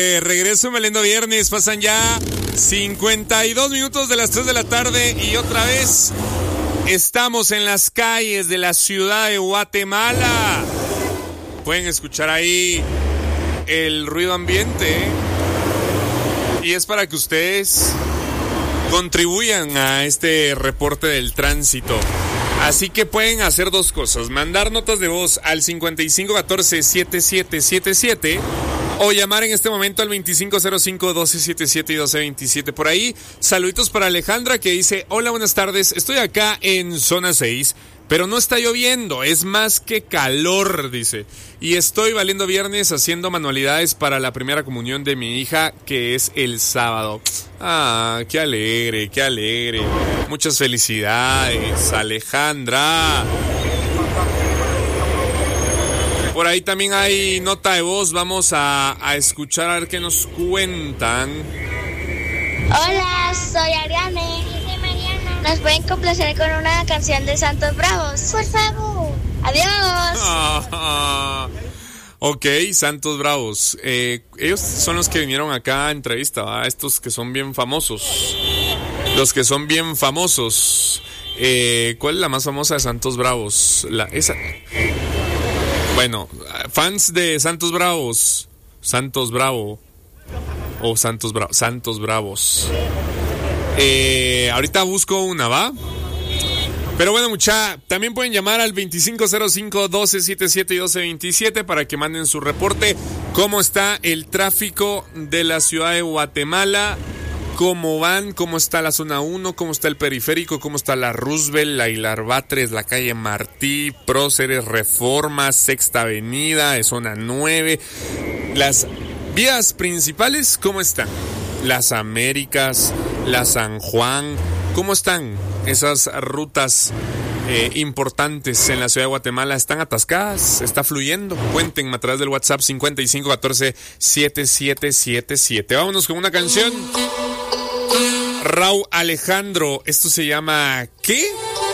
Regreso en Valiendo Viernes, pasan ya 52 minutos de las 3 de la tarde y otra vez estamos en las calles de la ciudad de Guatemala. Pueden escuchar ahí el ruido ambiente y es para que ustedes contribuyan a este reporte del tránsito. Así que pueden hacer dos cosas: mandar notas de voz al 5514-7777 o llamar en este momento al 2505-1277 y 1227. Por ahí, saluditos para Alejandra que dice: hola, buenas tardes, estoy acá en zona 6, pero no está lloviendo, es más que calor, dice. Y estoy valiendo viernes haciendo manualidades para la primera comunión de mi hija, que es el sábado. Ah, qué alegre, qué alegre. Muchas felicidades, Alejandra. Por ahí también hay nota de voz, vamos a escuchar a ver qué nos cuentan. Hola, soy Ariane. Soy Mariana. ¿Nos pueden complacer con una canción de Santos Bravos? Por favor. Adiós. Ok, Santos Bravos. Ellos son los que vinieron acá a entrevista, ¿va? Estos que son bien famosos. Los que son bien famosos. ¿Cuál es la más famosa de Santos Bravos? Esa. Bueno, fans de Santos Bravos. Santos Bravo. O Santos Bravos. Ahorita busco una, ¿va? Pero bueno, también pueden llamar al 2505-1277 y 1227 para que manden su reporte. ¿Cómo está el tráfico de la ciudad de Guatemala? ¿Cómo van? ¿Cómo está la zona 1? ¿Cómo está el periférico? ¿Cómo está la Roosevelt, la Hilar Batres, la calle Martí, Próceres, Reforma, Sexta Avenida, de zona 9? Las vías principales, ¿cómo están? Las Américas, la San Juan, ¿cómo están esas rutas importantes en la ciudad de Guatemala? ¿Están atascadas? ¿Está fluyendo? Cuéntenme a través del WhatsApp 5514-7777. Vámonos con una canción. Raúl Alejandro, esto se llama ¿qué?